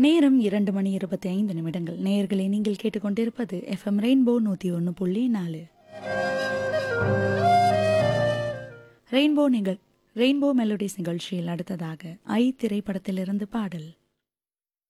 நேரம் 2:25 நேயர்களே, நீங்கள் கேட்டுக்கொண்டிருப்பது எஃப்எம் ரெயின்போ 101.4. ரெயின்போ மெலோடிஸ் நிகழ்ச்சியில் அடுத்ததாக ஐ திரைப்படத்திலிருந்து பாடல்.